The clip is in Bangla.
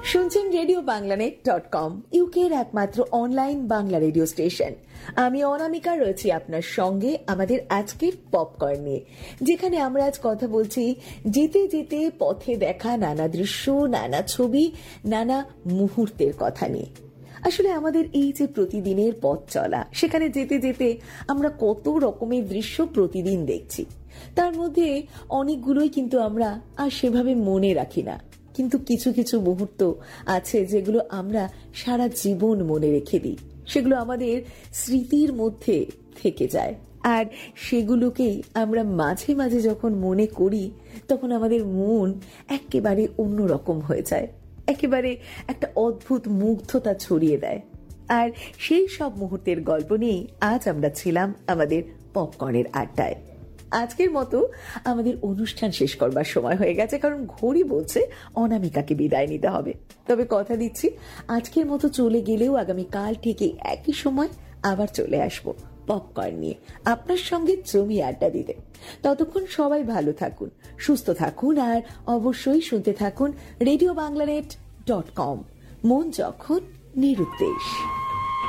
শুনছেন রেডিও বাংলানেট.কম, ইউকের একমাত্র অনলাইন বাংলা রেডিও স্টেশন। আমি অনামিকা রয়েছি আপনার সঙ্গে আমাদের আজকের পপকর্ন নিয়ে, যেখানে আমরা আজ কথা বলছি যেতে যেতে পথে দেখা নানা দৃশ্য, নানা ছবি, নানা মুহূর্তের কথা নিয়ে। আসলে আমাদের এই যে প্রতিদিনের পথ চলা, সেখানে যেতে যেতে আমরা কত রকমের দৃশ্য প্রতিদিন দেখছি। তার মধ্যে অনেকগুলোই কিন্তু আমরা আর সেভাবে মনে রাখি না, কিন্তু কিছু কিছু মুহূর্ত আছে যেগুলো আমরা সারা জীবন মনে রেখে দিই। সেগুলো আমাদের স্মৃতির মধ্যে থেকে যায়, আর সেগুলোকেই আমরা মাঝে মাঝে যখন মনে করি তখন আমাদের মন একেবারে অন্যরকম হয়ে যায়, একেবারে একটা অদ্ভুত মুগ্ধতা ছড়িয়ে দেয়। আর সেই সব মুহূর্তের গল্প নিয়েই আজ আমরা ছিলাম আমাদের পপকর্নের আড্ডায়। আজকের মতো আমাদের অনুষ্ঠান শেষ করবার সময় হয়ে গেছে, কারণ ঘড়ি বলছে অনামিকাকে বিদায় নিতে হবে। তবে কথা দিচ্ছি, আজকের মতো চলে গেলেও আগামীকাল থেকে একই সময় আবার চলে আসবো পপকর্ন নিয়ে আপনার সঙ্গে জমিয়ে আড্ডা দিতে। ততক্ষণ সবাই ভালো থাকুন, সুস্থ থাকুন, আর অবশ্যই শুনতে থাকুন রেডিও বাংলানেট.কম, মন যখন নিরুদ্দেশ।